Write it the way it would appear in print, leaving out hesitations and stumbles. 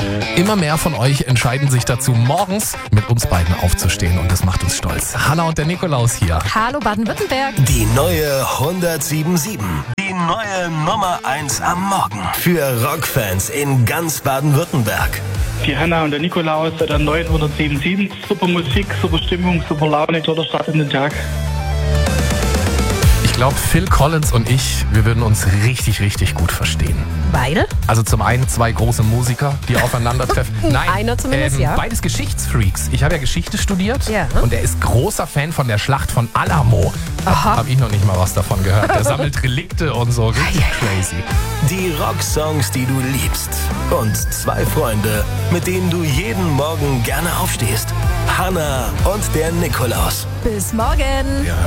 Immer mehr von euch entscheiden sich dazu, morgens mit uns beiden aufzustehen und das macht uns stolz. Hanna und der Nikolaus hier. Hallo Baden-Württemberg. Die neue 107.7. Die neue Nummer 1 am Morgen. Für Rockfans in ganz Baden-Württemberg. Die Hanna und der Nikolaus bei der neuen 107.7. Super Musik, super Stimmung, super Laune, toller Start in den Tag. Ich glaube, Phil Collins und ich, wir würden uns richtig, richtig gut verstehen. Weil? Also zum einen 2 große Musiker, die aufeinandertreffen. Nein, Einer zumindest, ja. Beides Geschichtsfreaks. Ich habe ja Geschichte studiert Ja. und er ist großer Fan von der Schlacht von Alamo. Habe ich noch nicht mal was davon gehört. Der sammelt Relikte und so. Richtig crazy. Die Rocksongs, die du liebst. Und 2 Freunde, mit denen du jeden Morgen gerne aufstehst. Hanna und der Nikolaus. Bis morgen. Wir hören